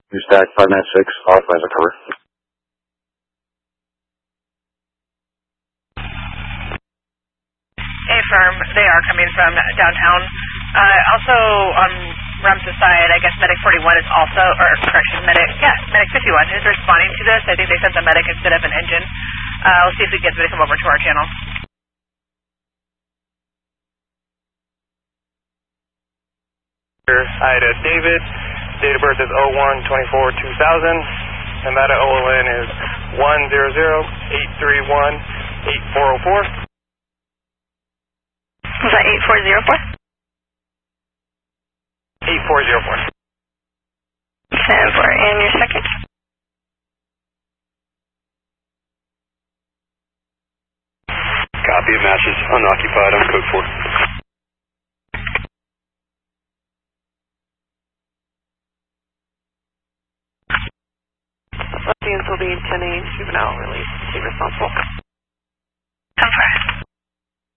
New stack 596, authorize a cover. A firm, they are coming from downtown. Also on Ramses side, I guess Medic 41 is also, or correction, Medic 51 is responding to this. I think they sent the medic instead of an engine. We'll see if we can get them to come over to our channel. Hi to David. Date of birth is 01/24/2000. Nevada OLN is 100-831-8404. Was that 8404? 8404. 74, and your second? Copy, it matches. Unoccupied on code 4. Students will be 10A juvenile release. Be responsible.